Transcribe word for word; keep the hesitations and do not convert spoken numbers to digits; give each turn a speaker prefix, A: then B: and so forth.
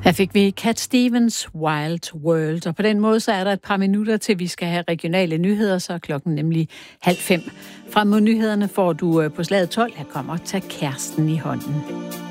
A: Her fik vi Cat Stevens Wild World, og på den måde så er der et par minutter til vi skal have regionale nyheder, så er klokken nemlig halv fem. Frem mod nyhederne får du på slaget tolv, her kommer Tag Kæresten i hånden.